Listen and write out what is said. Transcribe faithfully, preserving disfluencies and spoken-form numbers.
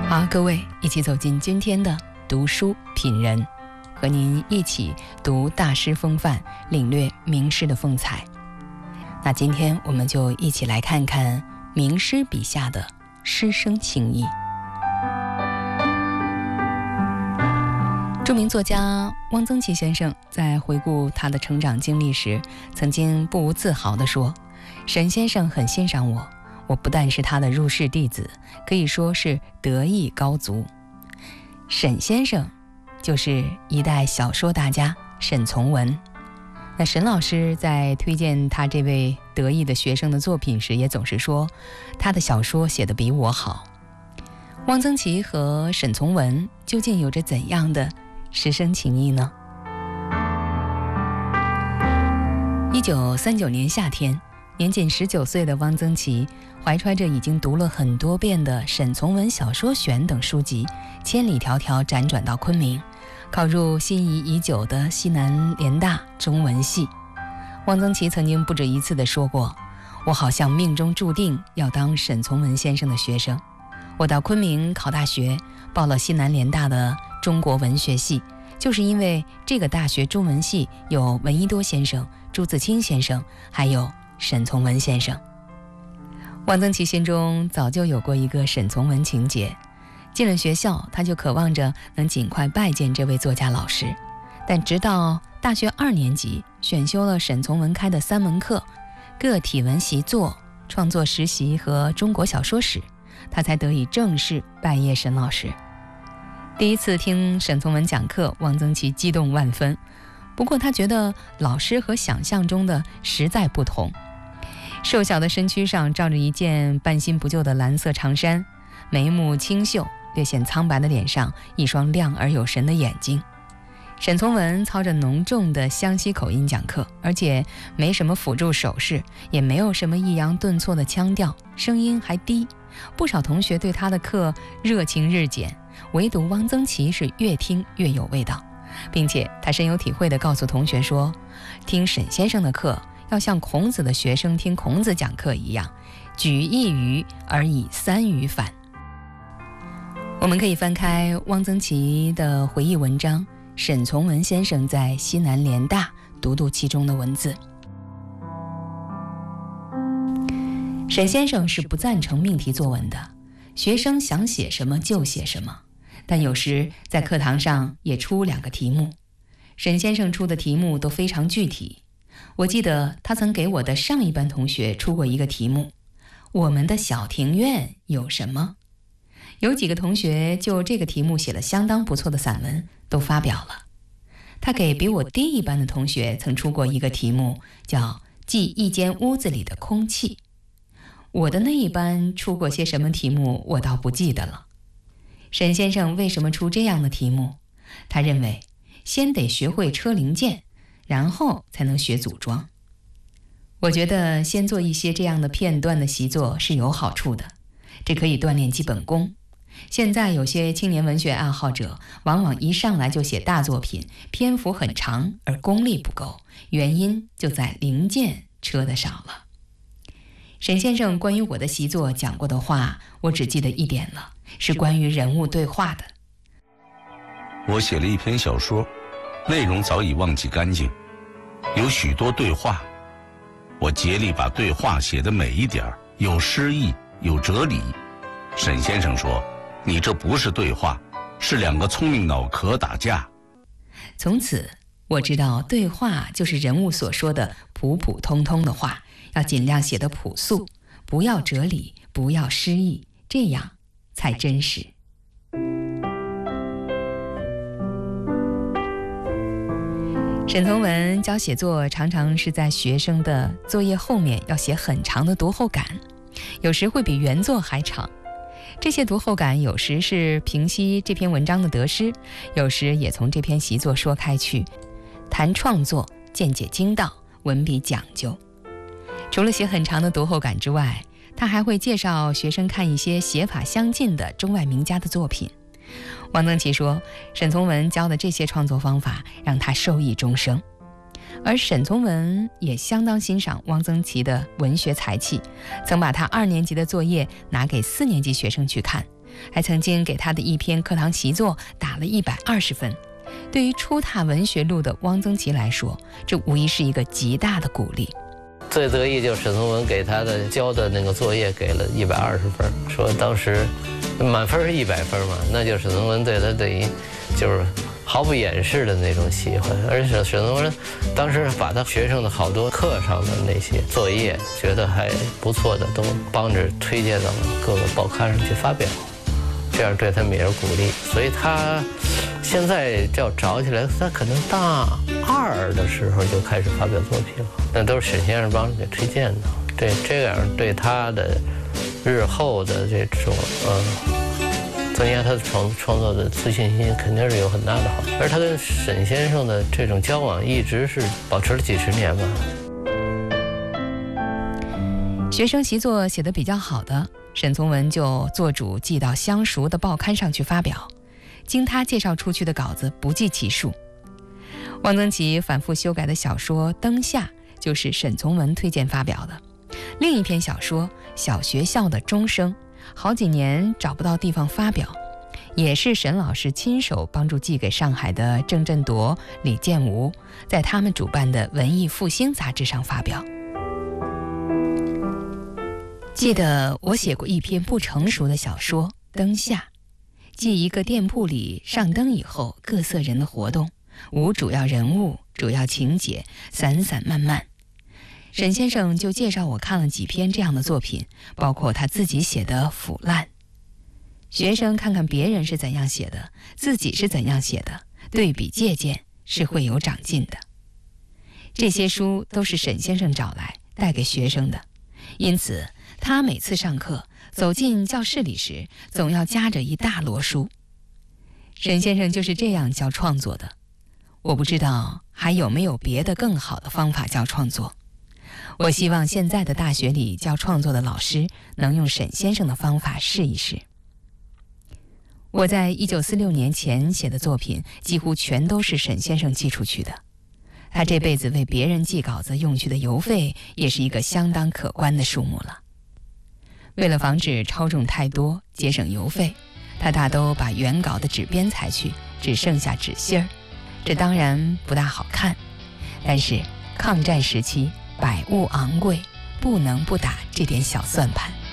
好，各位一起走进今天的读书品人，和您一起读大师风范，领略名师的风采。那今天我们就一起来看看名师笔下的师生情谊。著名作家汪曾祺先生在回顾他的成长经历时，曾经不无自豪地说，沈先生很欣赏我，我不但是他的入室弟子，可以说是德艺高足。沈先生就是一代小说大家沈从文。那沈老师在推荐他这位得意的学生的作品时，也总是说他的小说写得比我好。汪曾祺和沈从文究竟有着怎样的师生情谊呢？一九三九年夏天，年仅十九岁的汪曾祺怀揣着已经读了很多遍的《沈从文小说选》等书籍，千里迢迢辗转到昆明，考入心仪已久的西南联大中文系。汪曾祺曾经不止一次地说过，我好像命中注定要当沈从文先生的学生。我到昆明考大学，报了西南联大的中国文学系，就是因为这个大学中文系有闻一多先生、朱自清先生，还有沈从文先生。汪曾祺心中早就有过一个沈从文情节，进了学校，他就渴望着能尽快拜见这位作家老师。但直到大学二年级选修了沈从文开的三门课，个体文习作、创作实习和中国小说史，他才得以正式拜谒沈老师。第一次听沈从文讲课，汪曾祺激动万分。不过他觉得老师和想象中的实在不同。瘦小的身躯上罩着一件半新不旧的蓝色长衫，眉目清秀，略显苍白的脸上一双亮而有神的眼睛。沈从文操着浓重的湘西口音讲课，而且没什么辅助手势，也没有什么抑扬顿挫的腔调，声音还低。不少同学对他的课热情日减，唯独汪曾祺是越听越有味道，并且他深有体会地告诉同学说，听沈先生的课要像孔子的学生听孔子讲课一样，举一隅而以三隅反。我们可以翻开汪曾祺的回忆文章，沈从文先生在西南联大，读读其中的文字。沈先生是不赞成命题作文的，学生想写什么就写什么，但有时在课堂上也出两个题目。沈先生出的题目都非常具体，我记得他曾给我的上一班同学出过一个题目，我们的小庭院有什么？有几个同学就这个题目写了相当不错的散文，都发表了。他给比我低一班的同学曾出过一个题目，叫记一间屋子里的空气。我的那一班出过些什么题目，我倒不记得了。沈先生为什么出这样的题目？他认为先得学会车零件，然后才能学组装。我觉得先做一些这样的片段的习作是有好处的，这可以锻炼基本功。现在有些青年文学爱好者往往一上来就写大作品，篇幅很长而功力不够，原因就在零件车的少了。沈先生关于我的习作讲过的话，我只记得一点了，是关于人物对话的。 我写了一篇小说，内容早已忘记干净，有许多对话，我竭力把对话写得美一点，有诗意，有哲理。沈先生说，你这不是对话，是两个聪明脑壳打架。 从此我知道对话就是人物所说的普普通通的话，要尽量写得朴素，不要哲理，不要诗意，这样才真实。沈从文教写作常常是在学生的作业后面要写很长的读后感，有时会比原作还长。这些读后感有时是评析这篇文章的得失，有时也从这篇习作说开去，谈创作，见解精到，文笔讲究。除了写很长的读后感之外，他还会介绍学生看一些写法相近的中外名家的作品。汪曾祺说，沈从文教的这些创作方法让他受益终生。而沈从文也相当欣赏汪曾祺的文学才气，曾把他二年级的作业拿给四年级学生去看， 还曾经给他的一篇课堂习作打了一百二十分。对于初踏文学路的汪曾祺来说，这无疑是一个极大的鼓励。 最得意就是沈从文给他的交的那个作业给了一百二十分，说当时满分是一百分嘛，那就沈从文对他等于就是毫不掩饰的那种喜欢，而且沈从文当时把他学生的好多课上的那些作业觉得还不错的，都帮着推荐到各个报刊上去发表，这样对他们也是鼓励。所以他现在要找起来，他可能大二的时候就开始发表作品了，那都是沈先生帮着给推荐的。对，这样对他的日后的这种呃。增加他的创创作的自信心肯定是有很大的好处，而他跟沈先生的这种交往一直是保持了几十年吧。 学生习作写得比较好的，沈从文就做主寄到相熟的报刊上去发表，经他介绍出去的稿子不计其数。汪曾祺反复修改的小说《灯下》就是沈从文推荐发表的，另一篇小说《小学校的钟声》好几年找不到地方发表，也是沈老师亲手帮助寄给上海的郑振铎、李建吾，在他们主办的文艺复兴杂志上发表。记得我写过一篇不成熟的小说《灯下》，记一个店铺里上灯以后各色人的活动，无主要人物、主要情节，散散漫漫。沈先生就介绍我看了几篇这样的作品，包括他自己写的《腐烂》。学生看看别人是怎样写的，自己是怎样写的，对比借鉴是会有长进的。这些书都是沈先生找来带给学生的，因此他每次上课走进教室里时，总要夹着一大摞书。沈先生就是这样教创作的。我不知道还有没有别的更好的方法教创作。我希望现在的大学里教创作的老师能用沈先生的方法试一试。我在一九四六年前写的作品几乎全都是沈先生寄出去的，他这辈子为别人寄稿子用去的邮费也是一个相当可观的数目了。为了防止超重太多，节省邮费，他大都把原稿的纸边裁去，只剩下纸芯儿，这当然不大好看，但是抗战时期百物昂贵，不能不打这点小算盘。